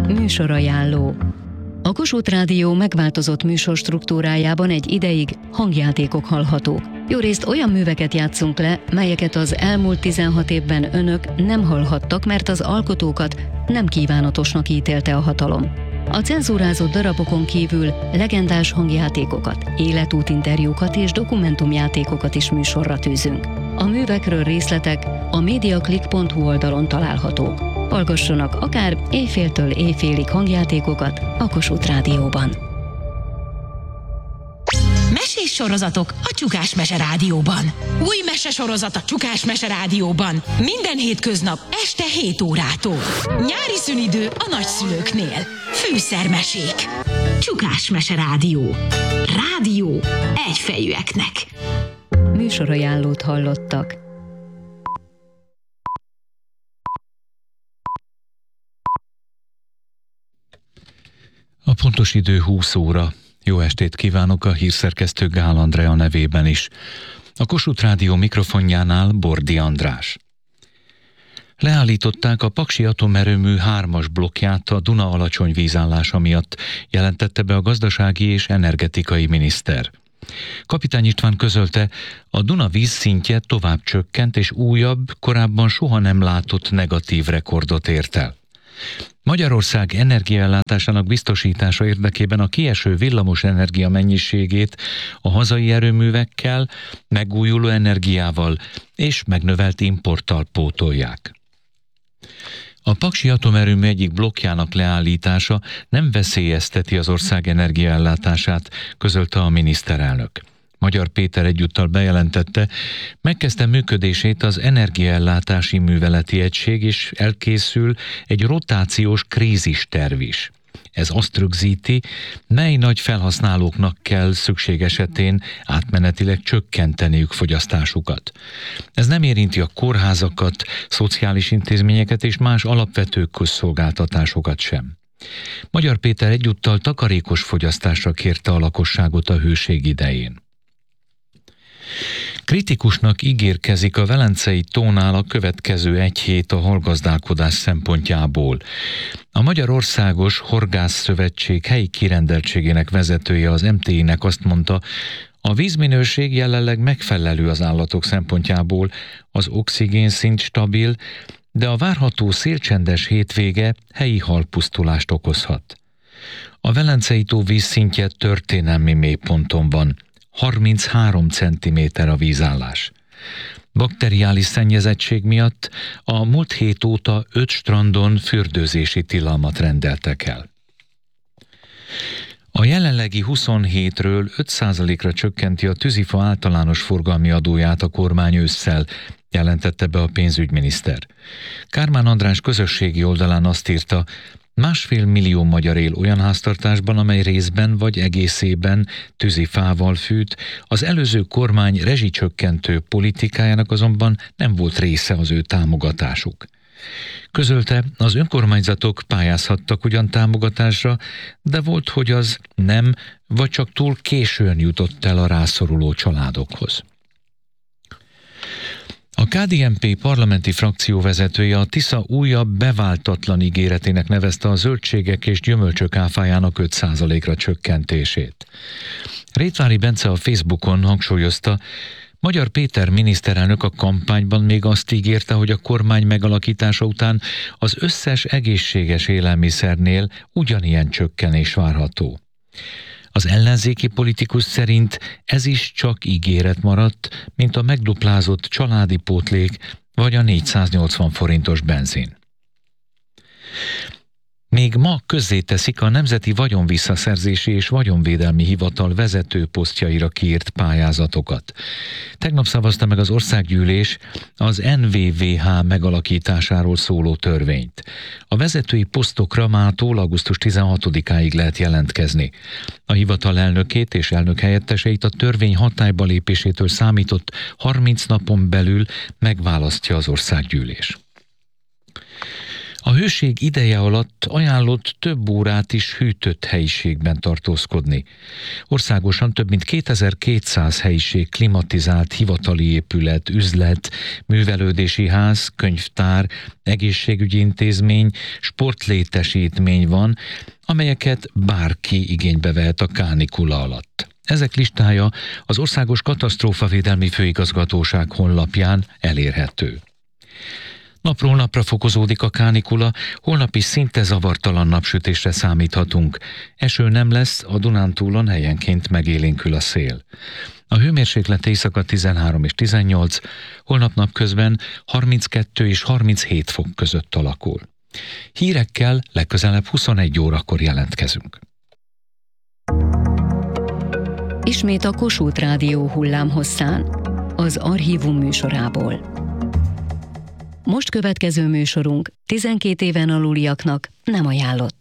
Műsorajánló. A Kossuth Rádió megváltozott műsorstruktúrájában egy ideig hangjátékok hallhatók. Jórészt olyan műveket játszunk le, melyeket az elmúlt 16 évben önök nem hallhattak, mert az alkotókat nem kívánatosnak ítélte a hatalom. A cenzúrázott darabokon kívül legendás hangjátékokat, életútinterjúkat és dokumentumjátékokat is műsorra tűzünk. A művekről részletek a mediaclick.hu oldalon találhatók. Hallgassanak akár éjféltől éjfélig hangjátékokat a Kossuth Rádióban. Mesés sorozatok a Csukás Mese Rádióban. Új mesesorozat a Csukás Mese Rádióban. Minden hétköznap este 7 órától. Nyári szünidő a nagyszülőknél. Fűszermesék. Csukás Mese Rádió. Rádió egyfejűeknek. Műsorajánlót hallottak. A pontos idő 20 óra. Jó estét kívánok a hírszerkesztő Gál Andrea nevében is. A Kossuth Rádió mikrofonjánál Bordi András. Leállították a Paksi atomerőmű 3-as blokkját a Duna alacsony vízállása miatt, jelentette be a gazdasági és energetikai miniszter. Kapitány István közölte, a Duna vízszintje tovább csökkent és újabb, korábban soha nem látott negatív rekordot ért el. Magyarország energiaellátásának biztosítása érdekében a kieső villamos energia mennyiségét a hazai erőművekkel, megújuló energiával és megnövelt importtal pótolják. A Paksi atomerőmű egyik blokkjának leállítása nem veszélyezteti az ország energiaellátását, közölte a miniszterelnök. Magyar Péter egyúttal bejelentette, megkezdte működését az energiaellátási műveleti egység, és elkészül egy rotációs krízisterv is. Ez azt rögzíti, mely nagy felhasználóknak kell szükség esetén átmenetileg csökkenteniük fogyasztásukat. Ez nem érinti a kórházakat, szociális intézményeket és más alapvető közszolgáltatásokat sem. Magyar Péter egyúttal takarékos fogyasztásra kérte a lakosságot a hőség idején. Kritikusnak ígérkezik a Velencei tónál a következő egy hét a halgazdálkodás szempontjából. A Magyarországos Horgászszövetség helyi kirendeltségének vezetője, az MTI-nek azt mondta, a vízminőség jelenleg megfelelő az állatok szempontjából, az oxigénszint stabil, de a várható szélcsendes hétvége helyi halpusztulást okozhat. A Velencei tó vízszintje történelmi mélyponton van. 33 cm a vízállás. Bakteriális szennyezettség miatt a múlt hét óta 5 strandon fürdőzési tilalmat rendeltek el. A jelenlegi 27-ről 5%-ra csökkenti a tűzifa általános forgalmi adóját a kormány ősszel, jelentette be a pénzügyminiszter. Kármán András közösségi oldalán azt írta, 1,5 millió magyar él olyan háztartásban, amely részben vagy egészében tűzifával fűt, az előző kormány rezsicsökkentő politikájának azonban nem volt része az ő támogatásuk. Közölte, az önkormányzatok pályázhattak ugyan támogatásra, de volt, hogy az nem, vagy csak túl későn jutott el a rászoruló családokhoz. A KDNP parlamenti frakció vezetője a Tisza újabb beváltatlan ígéretének nevezte a zöldségek és gyümölcsök áfájának 5%-ra csökkentését. Rétvári Bence a Facebookon hangsúlyozta, Magyar Péter miniszterelnök a kampányban még azt ígérte, hogy a kormány megalakítása után az összes egészséges élelmiszernél ugyanilyen csökkenés várható. Az ellenzéki politikus szerint ez is csak ígéret maradt, mint a megduplázott családi pótlék vagy a 480 forintos benzin. Még ma közzéteszik a Nemzeti Vagyonvisszaszerzési és Vagyonvédelmi Hivatal vezető posztjaira kiírt pályázatokat. Tegnap szavazta meg az országgyűlés az NVVH megalakításáról szóló törvényt. A vezetői posztokra mától augusztus 16-áig lehet jelentkezni. A hivatal elnökét és elnökhelyetteseit a törvény hatályba lépésétől számított 30 napon belül megválasztja az országgyűlés. A hőség ideje alatt ajánlott több órát is hűtött helyiségben tartózkodni. Országosan több mint 2200 helyiség klimatizált hivatali épület, üzlet, művelődési ház, könyvtár, egészségügyi intézmény, sportlétesítmény van, amelyeket bárki igénybe vehet a kánikula alatt. Ezek listája az Országos Katasztrófavédelmi Főigazgatóság honlapján elérhető. Napról napra fokozódik a kánikula, holnap is szinte zavartalan napsütésre számíthatunk. Eső nem lesz, a Dunántúlon helyenként megélénkül a szél. A hőmérséklet éjszaka 13 és 18, holnap napközben 32 és 37 fok között alakul. Hírekkel legközelebb 21 órakor jelentkezünk. Ismét a Kossuth Rádió hullámhosszán, az Archívum műsorából. Most következő műsorunk 12 éven aluliaknak nem ajánlott.